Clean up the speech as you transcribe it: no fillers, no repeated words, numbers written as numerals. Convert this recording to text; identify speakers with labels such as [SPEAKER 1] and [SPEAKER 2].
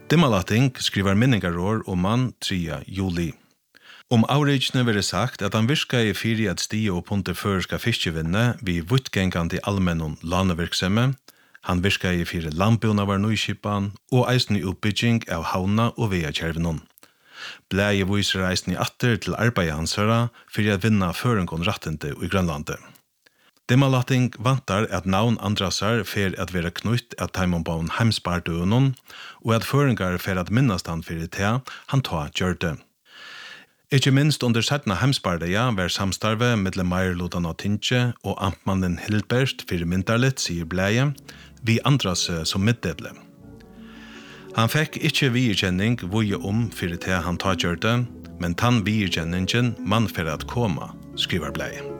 [SPEAKER 1] Dimmalatting skriver minningarår om mann 3. juli. Auritsne vil sagt at han virka i fyri at stige opp under føreska fiskevinne vi vuttgengande allmennon lanevirksemme, han virka i fyri landbuna var nøyskipan og eisen i utbygging av havna og veakjervenon. Blæje viser eisen i atter til arbeid hansara fyrir at vinna førengon rattende i Grønlandet. Dimmalatting vantar at navn andrasar fer at vera knutt at taimonbaun heimspardøunon og at føringar fer at minnast han fyrir te han ta gjørte. Ikke minst under setna heimspardeia var samstarve mellom Meierludan og Tinche og amtmannen Hilbert fyrir myndarlitt, sier Blæje, vi andras som middedle. Han fikk ikke viikjenning voie fyrir te han ta gjørte, men tann viikjenningen man fyrir at koma, skriver Blæje.